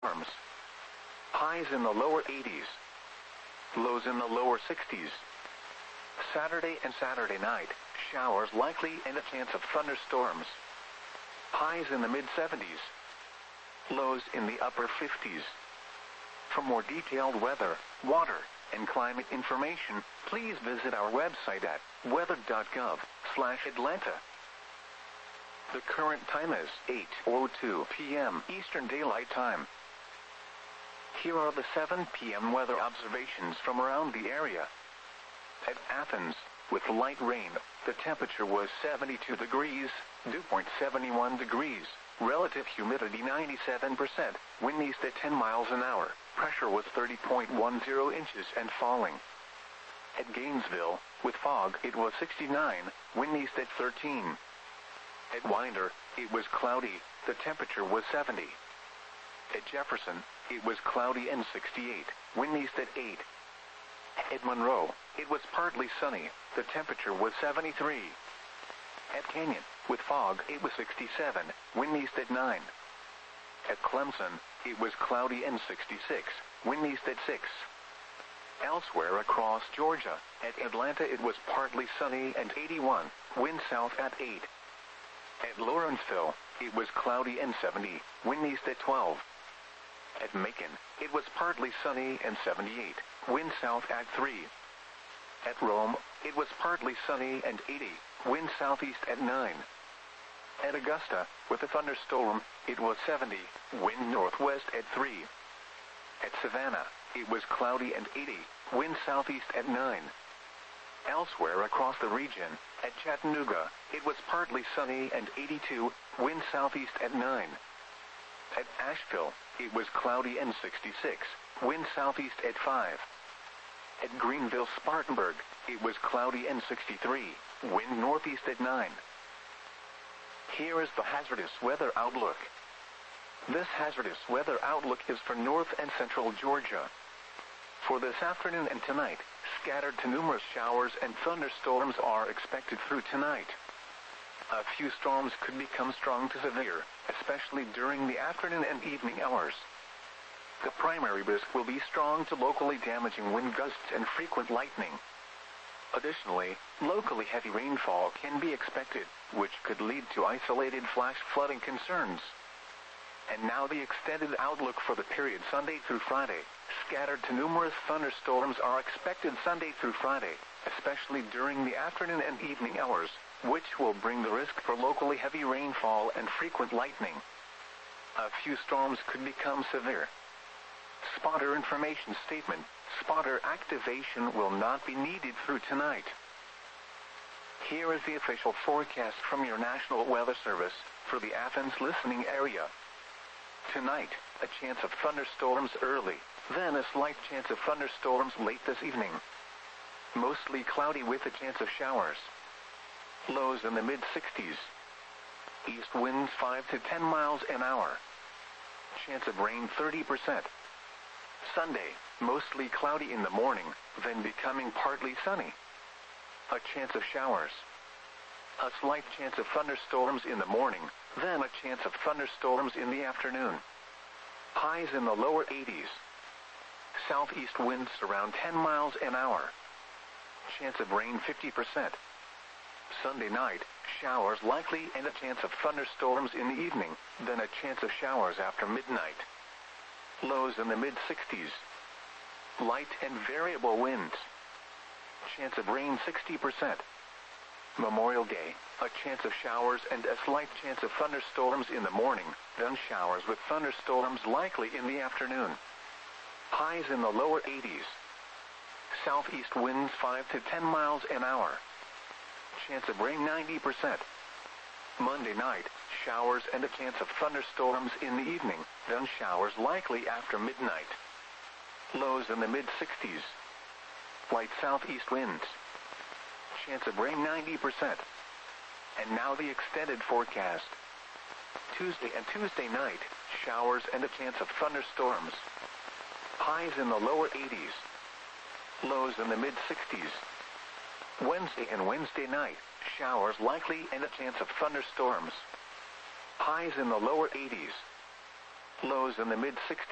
Highs in the lower 80s. Lows in the lower 60s. Saturday and Saturday night, showers likely and a chance of thunderstorms. Highs in the mid-70s. Lows in the upper 50s. For more detailed weather, water, and climate information, please visit our website at weather.gov/Atlanta. The current time is 8:02 p.m. Eastern Daylight Time. Here are the 7 p.m. weather observations from around the area. At Athens, with light rain, the temperature was 72 degrees, dew point 71 degrees, relative humidity 97%, wind east at 10 miles an hour, pressure was 30.10 inches and falling. At Gainesville, with fog, it was 69, wind east at 13. At Winder, it was cloudy, the temperature was 70. At Jefferson, it was cloudy and 68, wind east at 8. At Monroe, it was partly sunny, the temperature was 73. At Canyon, with fog, it was 67, wind east at 9. At Clemson, it was cloudy and 66, wind east at 6. Elsewhere across Georgia, at Atlanta it was partly sunny and 81, wind south at 8. At Lawrenceville, it was cloudy and 70, wind east at 12. At Macon, it was partly sunny and 78, wind south at 3. At Rome, it was partly sunny and 80, wind southeast at 9. At Augusta, with a thunderstorm, it was 70, wind northwest at 3. At Savannah, it was cloudy and 80, wind southeast at 9. Elsewhere across the region, at Chattanooga, it was partly sunny and 82, wind southeast at 9. At Asheville, it was cloudy and 66, wind southeast at 5. At Greenville-Spartanburg, it was cloudy and 63, wind northeast at 9. Here is the hazardous weather outlook. This hazardous weather outlook is for north and central Georgia. For this afternoon and tonight, scattered to numerous showers and thunderstorms are expected through tonight. A few storms could become strong to severe, especially during the afternoon and evening hours. The primary risk will be strong to locally damaging wind gusts and frequent lightning. Additionally, locally heavy rainfall can be expected, which could lead to isolated flash flooding concerns. And now the extended outlook for the period Sunday through Friday. Scattered to numerous thunderstorms are expected Sunday through Friday, especially during the afternoon and evening hours, which will bring the risk for locally heavy rainfall and frequent lightning. A few storms could become severe. Spotter information statement: spotter activation will not be needed through tonight. Here is the official forecast from your National Weather Service for the Athens listening area. Tonight, a chance of thunderstorms early, then a slight chance of thunderstorms late this evening. Mostly cloudy with a chance of showers. Lows in the mid-60s. East winds 5 to 10 miles an hour. Chance of rain 30%. Sunday, mostly cloudy in the morning, then becoming partly sunny. A chance of showers. A slight chance of thunderstorms in the morning, then a chance of thunderstorms in the afternoon. Highs in the lower 80s. Southeast winds around 10 miles an hour. Chance of rain 50%. Sunday night, showers likely and a chance of thunderstorms in the evening, then a chance of showers after midnight. Lows in the mid-60s. Light and variable winds. Chance of rain 60%. Memorial Day, a chance of showers and a slight chance of thunderstorms in the morning, then showers with thunderstorms likely in the afternoon. Highs in the lower 80s. Southeast winds 5 to 10 miles an hour. Chance of rain 90%. Monday night, showers and a chance of thunderstorms in the evening, then showers likely after midnight. Lows in the mid-60s. Light southeast winds. Chance of rain 90%. And now the extended forecast. Tuesday and Tuesday night, showers and a chance of thunderstorms. Highs in the lower 80s. Lows in the mid-60s. Wednesday and Wednesday night, showers likely and a chance of thunderstorms. Highs in the lower 80s. Lows in the mid-60s.